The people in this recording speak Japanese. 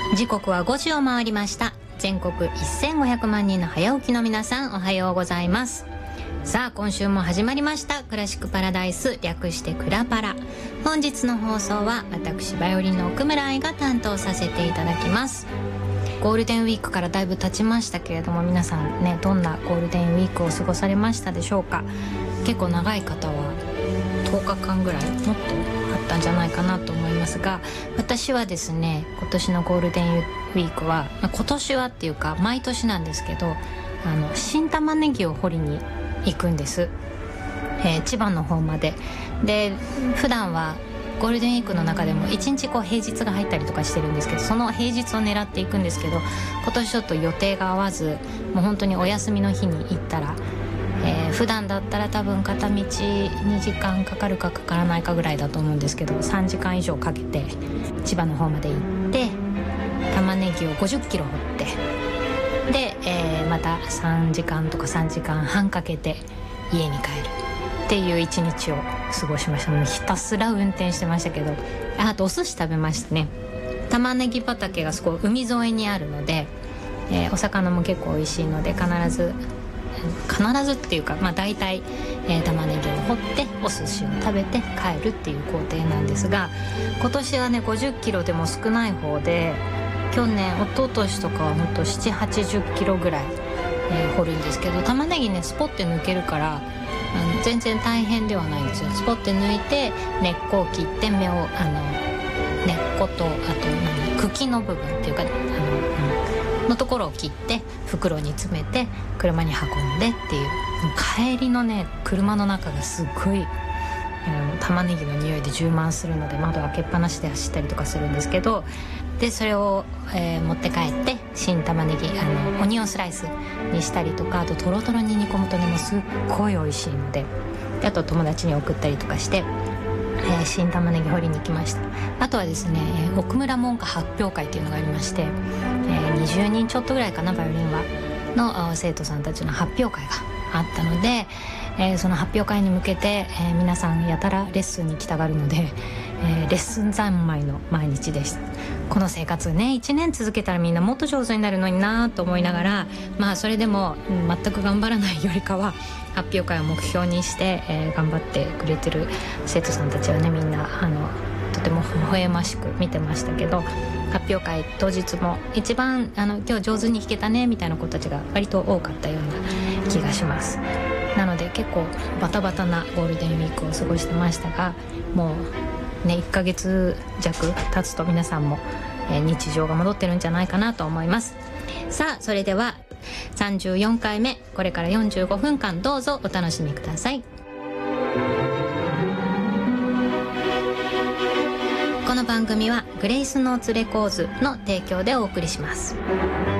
時刻は5時を回りました。全国1500万人の早起きの皆さん、おはようございます。さあ、今週も始まりましたクラシックパラダイス、略してクラパラ。本日の放送は私バイオリンの奥村愛が担当させていただきます。ゴールデンウィークからだいぶ経ちましたけれども、皆さんね、どんなゴールデンウィークを過ごされましたでしょうか。結構長い方は10日間ぐらいもっとあったんじゃないかなと思いますが、私はですね、今年のゴールデンウィークは、今年はっていうか毎年なんですけど、新玉ねぎを掘りに行くんです、千葉の方まで。で、普段はゴールデンウィークの中でも1日こう平日が入ったりとかしてるんですけど、その平日を狙っていくんですけど、今年ちょっと予定が合わず、もう本当にお休みの日に行ったら、普段だったら多分片道2時間かかるかかからないかぐらいだと思うんですけど、3時間以上かけて千葉の方まで行って、玉ねぎを50キロ掘って、で、また3時間とか3時間半かけて家に帰るっていう一日を過ごしました。もうひたすら運転してましたけど、あとお寿司食べましたね。玉ねぎ畑がそこ海沿いにあるので、お魚も結構美味しいので、必ずっていうか、まあ大体、玉ねぎを掘ってお寿司を食べて帰るっていう工程なんですが、今年はね50キロでも少ない方で、去年一昨年とかはほんと7、80キロぐらい、掘るんですけど、玉ねぎねスポッて抜けるから全然大変ではないんですよ。スポッて抜いて根っこを切って根っことあと茎の部分っていうかのところを切って袋に詰めて車に運んでっていう、帰りのね車の中がすっごい玉ねぎの匂いで充満するので、窓開けっぱなしで走ったりとかするんですけど、でそれを、持って帰って新玉ねぎオニオンスライスにしたりとか、あとトロトロに煮込むとねもうすっごい美味しいので、あと友達に送ったりとかして、新玉ねぎ掘りに行きました。あとはですね、奥村門下発表会っていうのがありまして、20人ちょっとぐらいかな、バイオリンはの生徒さんたちの発表会があったので、その発表会に向けて、皆さんやたらレッスンに来たがるので、レッスン三昧の毎日でした。この生活ね1年続けたらみんなもっと上手になるのになと思いながら、まあそれでも、全く頑張らないよりかは発表会を目標にして、頑張ってくれてる生徒さんたちはね、みんなとても微笑ましく見てましたけど、発表会当日も一番今日上手に弾けたねみたいな子たちが割と多かったような気がします。なので結構バタバタなゴールデンウィークを過ごしてましたが、もうね1ヶ月弱経つと皆さんも、日常が戻ってるんじゃないかなと思います。さあ、それでは34回目、これから45分間どうぞお楽しみください。この番組はグレイスノーツレコーズの提供でお送りします。